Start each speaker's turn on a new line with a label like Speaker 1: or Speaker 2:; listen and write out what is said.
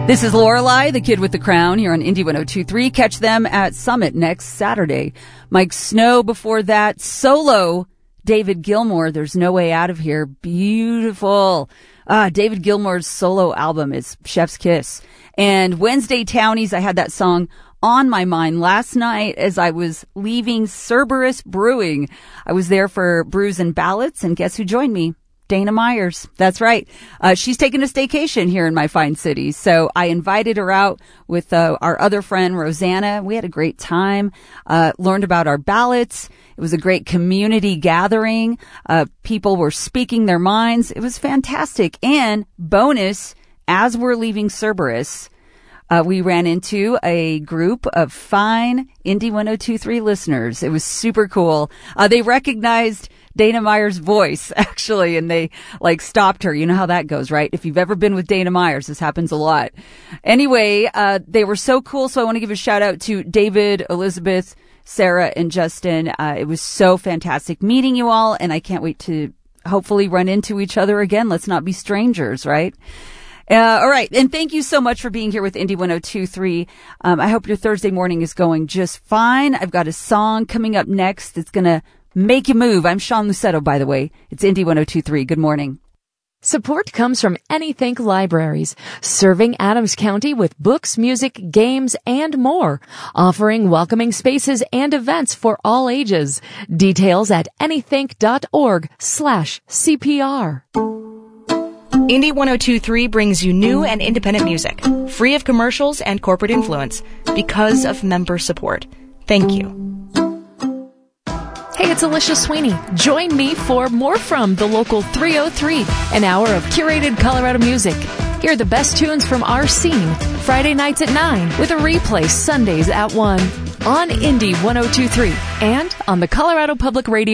Speaker 1: This is Lorelei, the kid with the crown, here on Indie 102.3. Catch them at Summit next Saturday. Mike Snow before that. Solo, David Gilmour, There's No Way Out of Here. Beautiful. David Gilmour's solo album is Chef's Kiss. And Wednesday Townies, I had that song on my mind last night as I was leaving Cerberus Brewing. I was there for Brews and Ballots, and guess who joined me? Dana Myers. That's right. She's taking a staycation here in my fine city. So I invited her out with our other friend, Rosanna. We had a great time, learned about our ballots. It was a great community gathering. People were speaking their minds. It was fantastic. And bonus, as we're leaving Cerberus, we ran into a group of fine Indie 102.3 listeners. It was super cool. They recognized Dana Myers' voice, actually, and they stopped her. You know how that goes, right? If you've ever been with Dana Myers, this happens a lot. Anyway, they were so cool. So I want to give a shout out to David, Elizabeth, Sarah, and Justin. It was so fantastic meeting you all, and I can't wait to hopefully run into each other again. Let's not be strangers, right? All right. And thank you so much for being here with Indie 102.3. I hope your Thursday morning is going just fine. I've got a song coming up next that's going to make you move. I'm Sean Lucetto, by the way. It's Indie 102.3. Good morning.
Speaker 2: Support comes from Anythink Libraries, serving Adams County with books, music, games, and more, offering welcoming spaces and events for all ages. Details at anythink.org/CPR.
Speaker 3: Indie 102.3 brings you new and independent music, free of commercials and corporate influence, because of member support. Thank you.
Speaker 2: Hey, it's Alicia Sweeney. Join me for More From the Local 303, an hour of curated Colorado music. Hear the best tunes from our scene, Friday nights at 9, with a replay Sundays at 1, on Indie 102.3, and on the Colorado Public Radio